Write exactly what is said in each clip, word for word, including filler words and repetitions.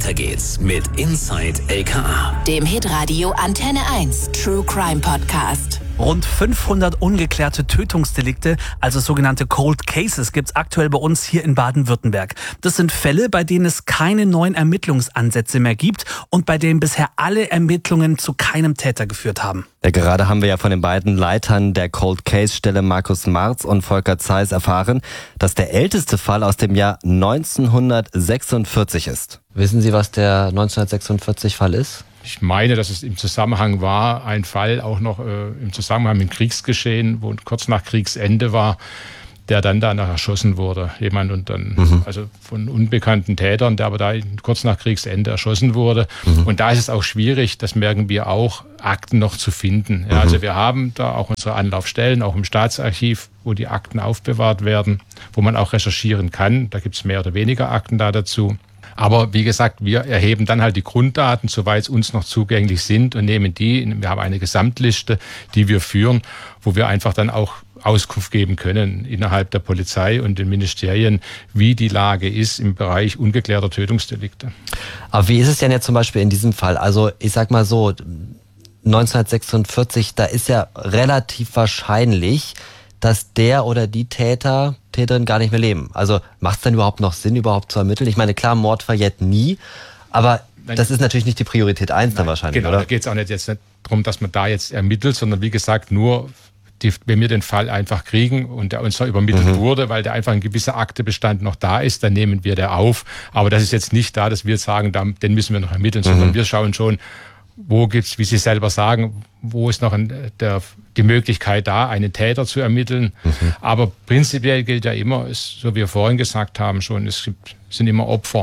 Weiter geht's mit Inside L K A, dem Hitradio Antenne eins True Crime Podcast. Rund fünfhundert ungeklärte Tötungsdelikte, also sogenannte Cold Cases, gibt's aktuell bei uns hier in Baden-Württemberg. Das sind Fälle, bei denen es keine neuen Ermittlungsansätze mehr gibt und bei denen bisher alle Ermittlungen zu keinem Täter geführt haben. Ja, gerade haben wir ja von den beiden Leitern der Cold Case-Stelle Markus Marz und Volker Zeiss erfahren, dass der älteste Fall aus dem Jahr neunzehnhundertsechsundvierzig ist. Wissen Sie, was der neunzehnhundertsechsundvierzig-Fall ist? Ich meine, dass es im Zusammenhang war, ein Fall auch noch äh, im Zusammenhang mit Kriegsgeschehen, wo kurz nach Kriegsende war, der dann danach erschossen wurde. Jemand und dann, mhm. also von unbekannten Tätern, der aber da kurz nach Kriegsende erschossen wurde. Mhm. Und da ist es auch schwierig, das merken wir auch, Akten noch zu finden. Ja, mhm. Also wir haben da auch unsere Anlaufstellen, auch im Staatsarchiv, wo die Akten aufbewahrt werden, wo man auch recherchieren kann. Da gibt es mehr oder weniger Akten da dazu. Aber wie gesagt, wir erheben dann halt die Grunddaten, soweit uns noch zugänglich sind, und nehmen die. Wir haben eine Gesamtliste, die wir führen, wo wir einfach dann auch Auskunft geben können innerhalb der Polizei und den Ministerien, wie die Lage ist im Bereich ungeklärter Tötungsdelikte. Aber wie ist es denn jetzt zum Beispiel in diesem Fall? Also ich sag mal so, neunzehnhundertsechsundvierzig, da ist ja relativ wahrscheinlich, dass der oder die Täter, Täterin gar nicht mehr leben. Also macht es dann überhaupt noch Sinn, überhaupt zu ermitteln? Ich meine, klar, Mord verjährt nie, aber Nein. das ist natürlich nicht die Priorität eins dann wahrscheinlich, genau, oder? Da geht es auch nicht jetzt nicht darum, dass man da jetzt ermittelt, sondern wie gesagt, nur die, wenn wir den Fall einfach kriegen und der uns noch übermittelt mhm. wurde, weil der einfach ein gewisser Aktebestand noch da ist, dann nehmen wir der auf. Aber das ist jetzt nicht da, dass wir sagen, den müssen wir noch ermitteln, mhm. sondern wir schauen schon, wo gibt's, wie Sie selber sagen, wo ist noch ein, der, die Möglichkeit da, einen Täter zu ermitteln. Mhm. Aber prinzipiell gilt ja immer, es, so wie wir vorhin gesagt haben schon, es gibt, sind immer Opfer.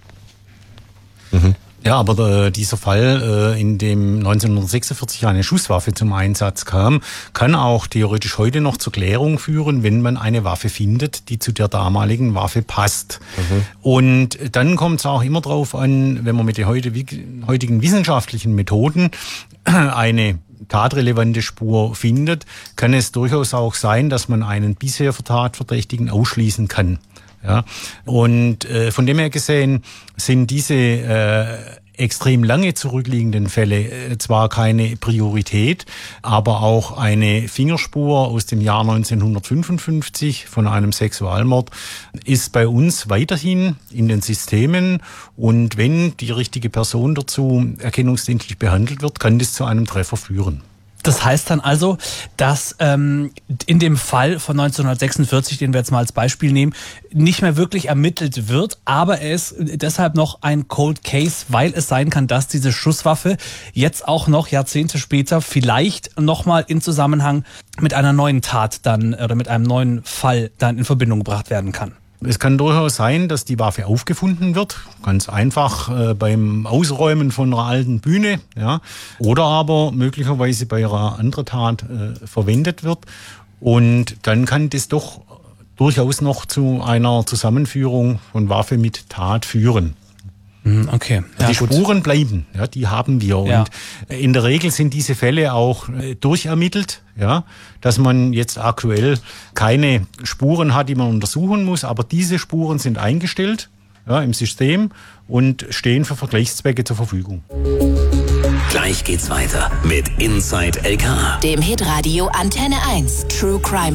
Mhm. Ja, aber äh, dieser Fall, äh, in dem neunzehnhundertsechsundvierzig eine Schusswaffe zum Einsatz kam, kann auch theoretisch heute noch zur Klärung führen, wenn man eine Waffe findet, die zu der damaligen Waffe passt. Mhm. Und dann kommt es auch immer drauf an, wenn man mit den heute, heutigen wissenschaftlichen Methoden eine tatrelevante Spur findet, kann es durchaus auch sein, dass man einen bisher Tatverdächtigen ausschließen kann. Ja, und äh, von dem her gesehen sind diese äh, extrem lange zurückliegenden Fälle äh, zwar keine Priorität, aber auch eine Fingerspur aus dem Jahr neunzehnhundertfünfundfünfzig von einem Sexualmord ist bei uns weiterhin in den Systemen, und wenn die richtige Person dazu erkennungsdienstlich behandelt wird, kann das zu einem Treffer führen. Das heißt dann also, dass ähm, in dem Fall von neunzehnhundertsechsundvierzig, den wir jetzt mal als Beispiel nehmen, nicht mehr wirklich ermittelt wird, aber er ist deshalb noch ein Cold Case, weil es sein kann, dass diese Schusswaffe jetzt auch noch Jahrzehnte später vielleicht nochmal in Zusammenhang mit einer neuen Tat dann oder mit einem neuen Fall dann in Verbindung gebracht werden kann. Es kann durchaus sein, dass die Waffe aufgefunden wird, ganz einfach äh, beim Ausräumen von einer alten Bühne, ja, oder aber möglicherweise bei einer anderen Tat äh, verwendet wird. Und dann kann das doch durchaus noch zu einer Zusammenführung von Waffe mit Tat führen. Okay. Ja, die gut. Spuren bleiben, ja, die haben wir. Ja. Und in der Regel sind diese Fälle auch äh, durchermittelt, ja, dass man jetzt aktuell keine Spuren hat, die man untersuchen muss, aber diese Spuren sind eingestellt, ja, im System und stehen für Vergleichszwecke zur Verfügung. Gleich geht's weiter mit Inside L K A, dem Hitradio Antenne eins True Crime